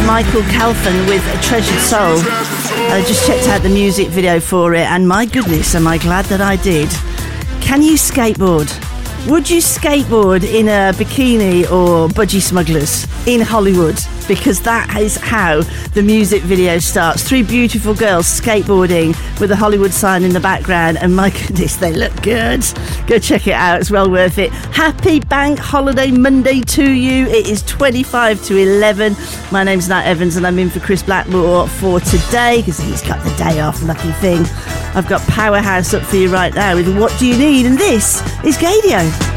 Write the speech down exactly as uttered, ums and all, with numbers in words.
Michael Calfan with A Treasured Soul. I just checked out the music video for it, and my goodness, am I glad that I did. Can you skateboard? Would you skateboard in a bikini or budgie smugglers in Hollywood? Because that is how the music video starts. Three beautiful girls skateboarding with a Hollywood sign in the background, and my goodness, they look good. Go check it out, it's well worth it. Happy Bank Holiday Monday to you. It is twenty-five to eleven. My name's Nat Evans, and I'm in for Chris Blackmore for today because he's got the day off, lucky thing. I've got Powerhouse up for you right now with What Do You Need, and this is Gadio.